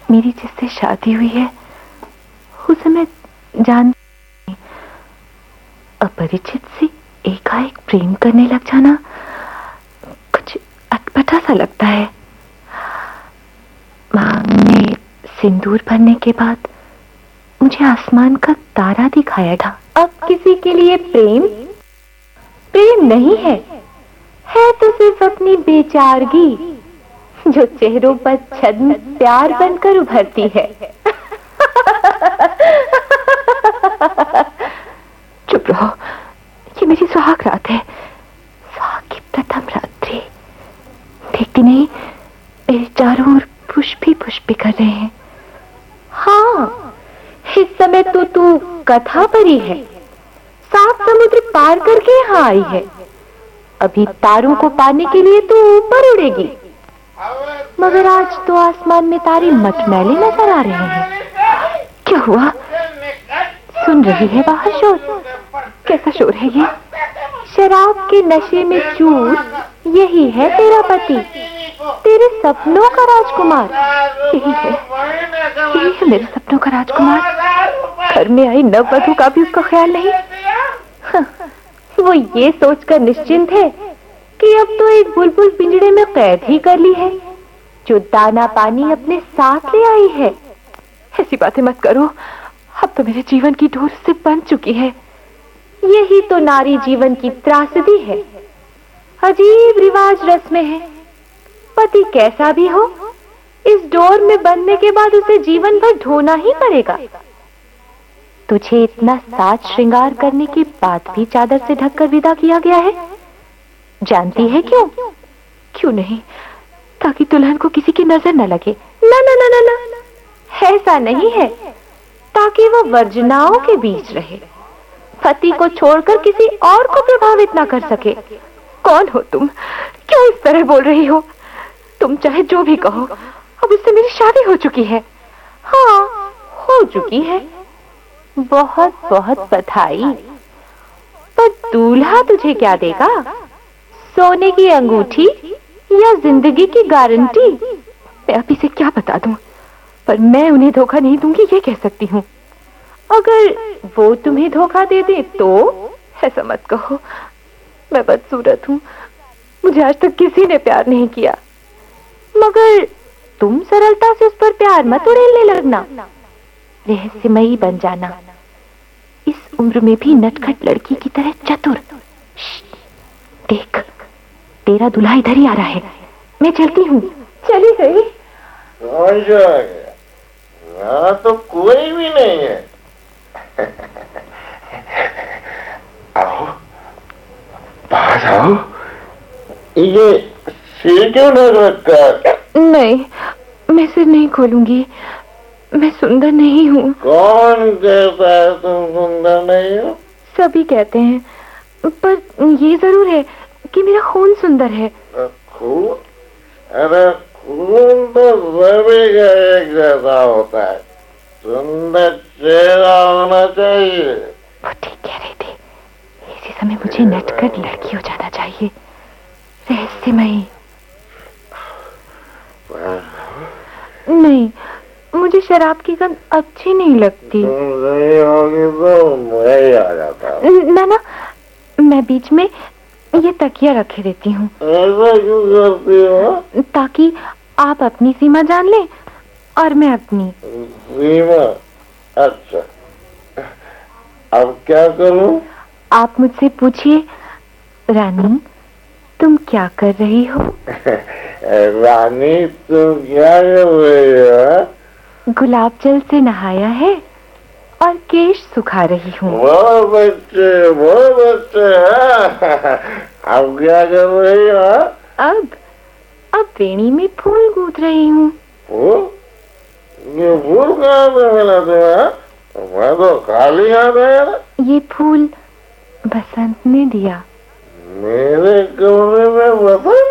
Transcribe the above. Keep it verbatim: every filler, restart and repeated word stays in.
मेरी जिससे शादी हुई है उसे मैं जान, अपरिचित से एकाएक प्रेम करने लग जाना कुछ अटपटा सा लगता है। मांग में सिंदूर भरने के बाद मुझे आसमान का तारा दिखाया था। अब किसी के लिए प्रेम प्रेम नहीं है, है तो सिर्फ अपनी बेचारगी जो चेहरों पर छद्म प्यार बनकर उभरती है। चुप रहो, ये मेरी सुहाग रात है, सुहाग की प्रथम रात्रि। देखती नहीं मेरे चारों ओर पुष्प ही पुष्प बिखर रहे हैं। हाँ, इस समय तो तू कथा परी है, सात समुद्र पार करके यहाँ आई है। अभी तारों को पाने के लिए तू ऊपर उड़ेगी, मगर आज तो आसमान में तारे मटमैले नजर आ रहे हैं। क्या हुआ? सुन रही है बाहर शोर? कैसा शोर है ये? शराब के नशे में चूर यही है तेरा पति, तेरे सपनों का राजकुमार। यही है, यही है मेरे सपनों का राजकुमार। घर में आई नववधू का भी उसका ख्याल नहीं। हाँ, वो ये सोचकर निश्चिंत है कि अब तो एक बुलबुल पिंजड़े में कैद ही कर ली है, जो दाना पानी अपने साथ ले आई है। ऐसी बातें मत करो, अब तो मेरे जीवन की डोर से बंध चुकी है। यही तो नारी जीवन की त्रासदी है। अजीब रिवाज रस्में हैं। पति कैसा भी हो, इस डोर में बंधने के बाद उसे जीवन भर ढोना ही पड़ेगा। तुझे इतना साज श्रृंगार करने के बाद भी चादर से ढककर विदा किया गया है। जानती है क्यों? क्यों नहीं? ताकि दुल्हन को किसी की नजर न लगे। ना ना ना ना ना, ऐसा नहीं है, ताकि वो वर्जनाओं के बीच रहे, पति को छोड़कर किसी और को प्रभावित ना कर सके। कौन हो तुम? क्यों इस तरह बोल रही हो? तुम चाहे जो भी कहो, अब उससे मेरी शादी हो चुकी है। हाँ, हो चुकी है। बहुत बहुत बधाई। पर दूल्हा तुझे क्या देगा? सोने की अंगूठी या जिंदगी की गारंटी? मैं अभी से क्या बता दूं, पर मैं उन्हें धोखा नहीं दूंगी, ये कह सकती हूँ। अगर वो तुम्हें धोखा दे दे तो ऐसा मत कहो, मैं बदसूरत हूँ, मुझे आज तक किसी ने प्यार नहीं किया। मगर तुम सरलता से उस पर प्यार मत उड़ेलने लगना, रहस्यमयी बन जाना, इस उम्र में भी नटखट लड़की की तरह चतुर। देख, तेरा दूल्हा इधर ही आ रहा है, मैं चलती हूँ। चली गई? कौन जो आ गया? यहाँ तो कोई भी नहीं है। आओ, पास आओ। ये सिर क्यों नहीं रखा? नहीं, मैं सिर नहीं खोलूंगी, मैं सुंदर नहीं हूँ। कौन कहता है तुम सुंदर नहीं हो? सभी कहते हैं, पर ये जरूर है कि मेरा खून सुंदर है। खून? अरे खून तो सभी का एक जैसा होता है, सुंदर चेहरा होना चाहिए। वो ठीक कह रहे थे, इसी समय मुझे नटखट लड़की हो जाना चाहिए, रहस्यमयी। नहीं, मुझे शराब की गंध अच्छी नहीं लगती। नहीं होगी तो मैं ही आ जाता। ना ना, मैं बीच में ये तकिया रखे देती हूँ। ऐसा क्यों करती हो? ताकि आप अपनी सीमा जान लें और मैं अपनी। सीमा? अच्छा, अब क्या करूं? आप मुझसे पूछिए, रानी तुम क्या कर रही हो? रानी तुम क्या कर रही हो? गुलाब जल से नहाया है और केश सुखा रही हूँ। वो बच्चे, वो बच्चे हैं। अब क्या कर रही हो? अब अब वेणी में फूल गूंथ रही हूँ। फूल? ये फूल कहाँ से मिला तुम्हें? मैं तो खाली हाथ आया। ये फूल बसंत ने दिया। मेरे कमरे में बसंत?